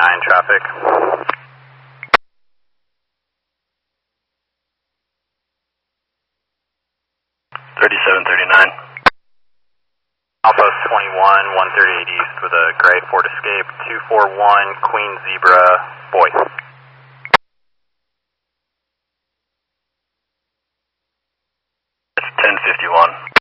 traffic. 3739. Alpha 21, 138 East with a gray Ford Escape, 241 Queen Zebra, boy. 1051.